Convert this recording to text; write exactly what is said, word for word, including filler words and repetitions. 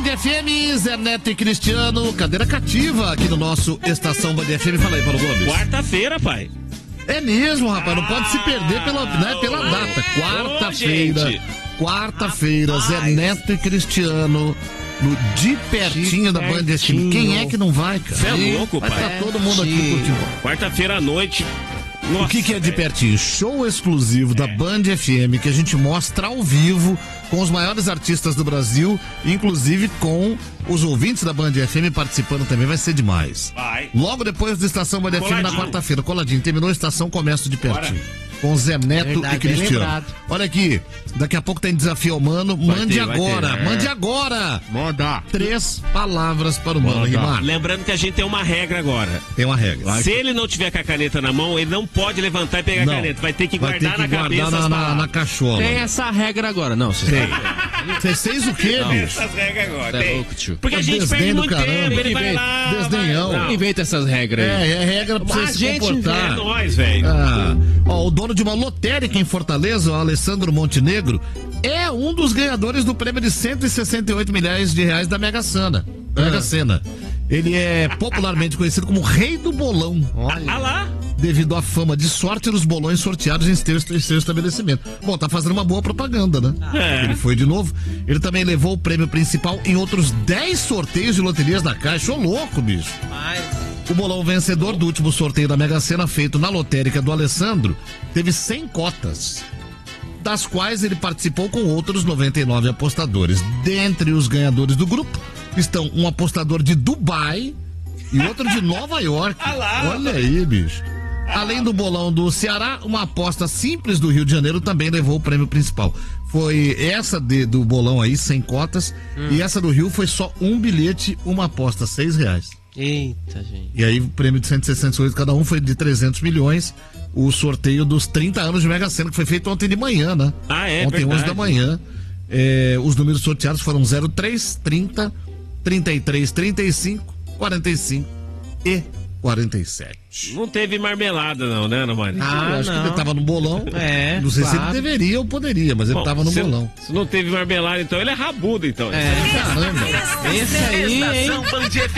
F M, Zé Neto e Cristiano, cadeira cativa aqui no nosso Estação Band F M. Fala aí, Paulo Gomes. Quarta-feira, pai. É mesmo, rapaz, não pode se perder pela, né, pela ô, data. Quarta-feira, ô, quarta-feira, Zé Neto e Cristiano, no De Pertinho da Band F M. Quem é que não vai, cara? Você é louco, vai pai. Vai tá todo mundo aqui curtindo. Quarta-feira à noite. Nossa, o que, que é De véio. Pertinho? Show exclusivo da Band F M que a gente mostra ao vivo com os maiores artistas do Brasil, inclusive com os ouvintes da Band F M participando também, vai ser demais. Vai. Logo depois da Estação Band F M na quarta-feira, coladinho, terminou a estação, começo De Pertinho. Bora. Com Zé Neto Verdade, e Cristiano. Olha aqui, daqui a pouco tem desafio ao Mano. Vai mande ter, agora, ter, é. mande agora. Manda. Três palavras para o Mano rimar. Lembrando que a gente tem uma regra agora. Tem uma regra. Vai. Se ele não tiver com a caneta na mão, ele não pode levantar e pegar não. a caneta. Vai ter que Vai guardar ter que na guardar cabeça. Na, na, na cachola. Tem essa regra agora, não. Vocês fez o quê, não, bicho? Essas regras agora. É louco, tio. Porque a gente perde muito tempo, ele vai lá. Desdenhão. Não inventa essas regras aí. É, é regra pra você se gente, comportar. É nóis, velho. Ah, ó, o dono de uma lotérica em Fortaleza, o Alessandro Montenegro, é um dos ganhadores do prêmio de cento e sessenta e oito milhões de reais da Mega Sena. Ah. Mega Sena. Ele é popularmente conhecido como Rei do Bolão. Olha. Ah lá. Devido à fama de sorte nos bolões sorteados em seu, em seu estabelecimento. Bom, tá fazendo uma boa propaganda, né? É. Ele foi de novo. Ele também levou o prêmio principal em outros dez sorteios de loterias da Caixa. Ô louco, bicho. Mas... O bolão vencedor do último sorteio da Mega Sena, feito na lotérica do Alessandro, teve cem cotas, das quais ele participou com outros noventa e nove apostadores. Dentre os ganhadores do grupo estão um apostador de Dubai e outro de Nova York. Olha aí, bicho. Além do bolão do Ceará, uma aposta simples do Rio de Janeiro também levou o prêmio principal. Foi essa de, do bolão aí, cem cotas, hum. e essa do Rio foi só um bilhete, uma aposta, seis reais. Eita, gente. E aí o prêmio de cento e sessenta e oito cada um foi de trezentos milhões. O sorteio dos trinta anos de Mega Sena, que foi feito ontem de manhã, né? Ah, é, Ontem, verdade. onze da manhã. É, os números sorteados foram zero três, trinta, trinta e três, trinta e cinco, quarenta e cinco e quarenta e sete. Não teve marmelada não, né, Ana Maria? Ah, eu acho não. que ele tava no bolão. É, não sei claro. se ele deveria ou poderia, mas Bom, ele tava no se, bolão. Se não teve marmelada, então ele é rabudo, então. É, caramba. Esse aí, hein?